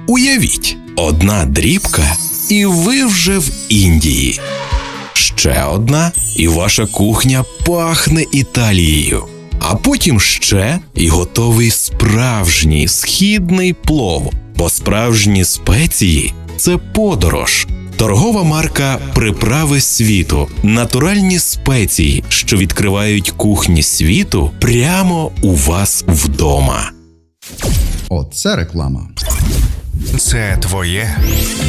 Уявіть, одна дрібка, і ви вже в Індії. Ще одна, і ваша кухня пахне Італією. А потім ще, і готовий справжній східний плов. Бо справжні спеції – це подорож. Торгова марка «Приправи світу» – натуральні спеції, що відкривають кухні світу прямо у вас вдома. Оце реклама. Це твоє.